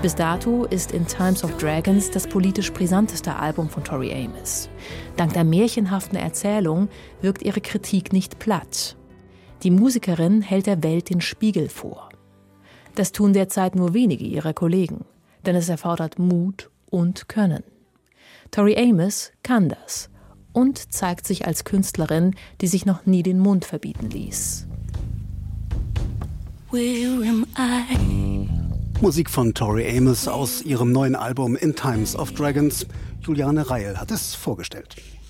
Bis dato ist In Times of Dragons das politisch brisanteste Album von Tori Amos. Dank der märchenhaften Erzählung wirkt ihre Kritik nicht platt. Die Musikerin hält der Welt den Spiegel vor. Das tun derzeit nur wenige ihrer Kollegen, denn es erfordert Mut und Können. Tori Amos kann das und zeigt sich als Künstlerin, die sich noch nie den Mund verbieten ließ. Where am I? Musik von Tori Amos aus ihrem neuen Album In Times of Dragons. Juliane Reil hat es vorgestellt.